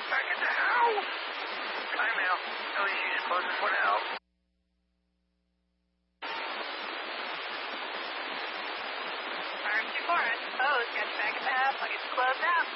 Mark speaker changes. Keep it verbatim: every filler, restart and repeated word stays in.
Speaker 1: back at the house. Hi, Mel. Oh, she's closing for now.
Speaker 2: Arms before us. Oh, got you back at the house. I'll get you closed out.